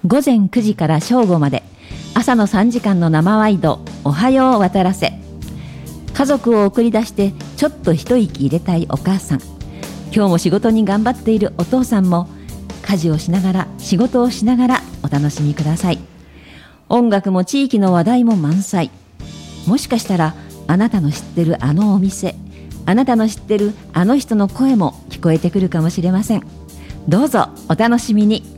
午前9時から正午まで朝の3時間の生ワイド、おはよう渡らせ。家族を送り出してちょっと一息入れたいお母さん、今日も仕事に頑張っているお父さんも、家事をしながら仕事をしながらお楽しみください。音楽も地域の話題も満載。もしかしたらあなたの知ってるあのお店、あなたの知ってるあの人の声も聞こえてくるかもしれません。どうぞお楽しみに。